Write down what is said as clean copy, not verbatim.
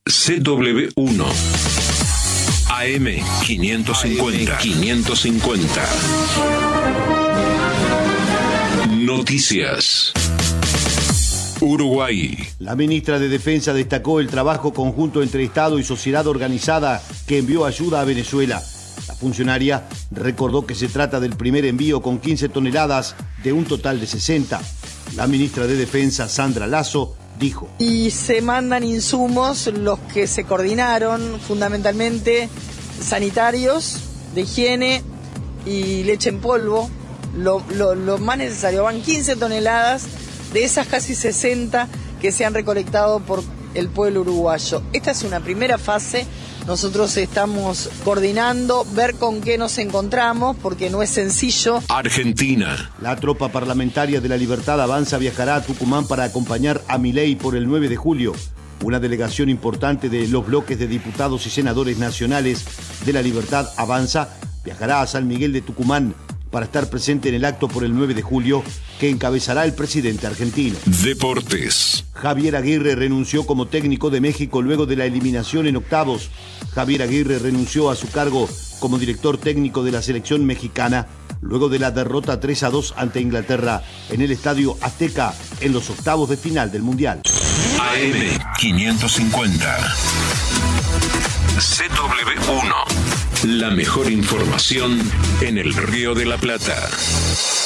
CW1 AM550. Noticias. Uruguay. La ministra de Defensa destacó el trabajo conjunto entre Estado y sociedad organizada que envió ayuda a Venezuela. La funcionaria recordó que se trata del primer envío con 15 toneladas de un total de 60. La ministra de Defensa, Sandra Lasso, dijo: y se mandan insumos, los que se coordinaron, fundamentalmente sanitarios, de higiene y leche en polvo, lo más necesario. Van 15 toneladas de esas casi 60 que se han recolectado por el pueblo uruguayo. Esta es una primera fase. Nosotros estamos coordinando, ver con qué nos encontramos, porque no es sencillo. Argentina. La tropa parlamentaria de la Libertad Avanza viajará a Tucumán para acompañar a Milei por el 9 de julio. Una delegación importante de los bloques de diputados y senadores nacionales de la Libertad Avanza viajará a San Miguel de Tucumán para estar presente en el acto por el 9 de julio que encabezará el presidente argentino. Deportes. Javier Aguirre renunció como técnico de México luego de la eliminación en octavos. Javier Aguirre renunció a su cargo como director técnico de la selección mexicana luego de la derrota 3-2 ante Inglaterra en el Estadio Azteca en los octavos de final del Mundial. AM550. CW1. La mejor información en el Río de la Plata.